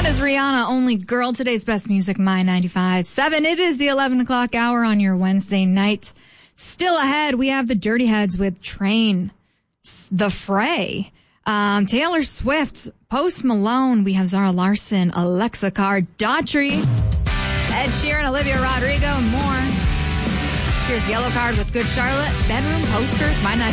is Rihanna, Only Girl. Today's best music, My 95.7. It is the 11 o'clock hour on your Wednesday night. Still ahead, we have the Dirty Heads with Train, The Fray, Taylor Swift, Post Malone. We have Zara Larsson, Alexa Carr, Daughtry, Ed Sheeran, Olivia Rodrigo, and more. Here's Yellow Card with Good Charlotte, Bedroom Posters, My 95.7.